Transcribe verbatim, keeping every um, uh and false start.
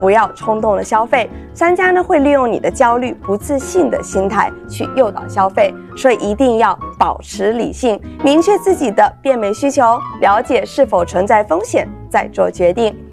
不要冲动的消费，商家呢会利用你的焦虑、不自信的心态去诱导消费，所以一定要保持理性，明确自己的变美需求，了解是否存在风险，再做决定。